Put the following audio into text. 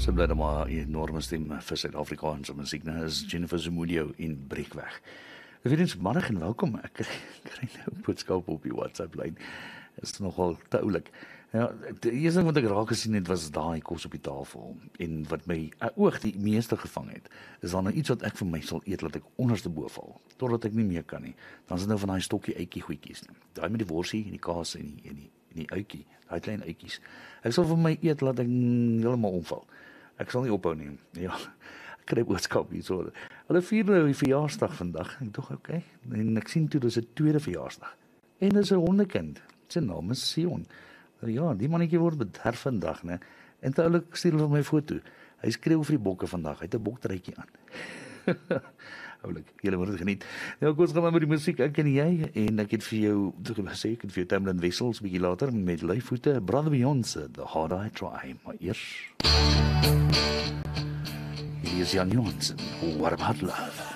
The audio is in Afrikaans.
Sy bly dan maar 'n enorme stem vir Suid-Afrikaanse musiek, nou is Jennifer Zamudio in Breekweg. Weer eens middag en welkom. Ek kry nou 'n boodskap op die WhatsApp-lyn. Is nogal te oulik. Ja, die eerste ding wat ek raak gesien het was daai kos op die tafel en wat my oog die meeste gevang het, is dan nou iets wat ek vir my sal eet laat ek onderste bo val, totdat ek nie meer kan nie. Dan is dit nou van daai stokkie uitjie goedjies nie. Daai met die worsie en die kaas en die uitjie, daai klein uitjies. Ek sal vir my eet laat ek heeltemal omval. Ek sal nie ophou nie. Ja. Ek kry boodskap hierso. Hulle vier nou die verjaarsdag vandag. Ek dink okay. En ek sien toe dis 'n tweede verjaarsdag. En dis 'n hondekind. Sy naam is Sion. Ja, die mannetjie word bederf vandag, né? En toe oulik stuur hulle my foto. Hy skreeu vir die bokke vandag. Hy het 'n boktrytjie aan. Oulik, julle moet dit geniet. Ja, kom ons gaan maar met die musiek. Ek en jy en ek het vir jou gesê ek het vir jou Tamlin Wessels bietjie later met Lyfvoete, Brother Beyonce, The Harder I Try. Maar eers hier is Jan Johnson. What About Love?